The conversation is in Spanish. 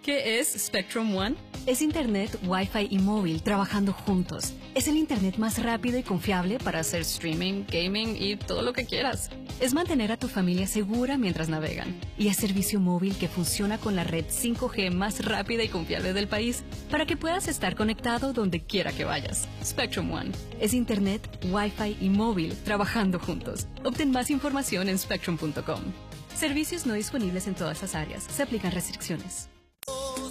¿Qué es Spectrum One? Es Internet, Wi-Fi y móvil trabajando juntos. Es el Internet más rápido y confiable para hacer Streaming, gaming y todo lo que quieras. Es mantener a tu familia segura mientras navegan. Y es servicio móvil que funciona con la red 5G más rápida y confiable del país para que puedas estar conectado donde quiera que vayas. Spectrum One. Es Internet, Wi-Fi y móvil trabajando juntos. Obtén más información en spectrum.com. Servicios no disponibles en todas las áreas. Se aplican restricciones.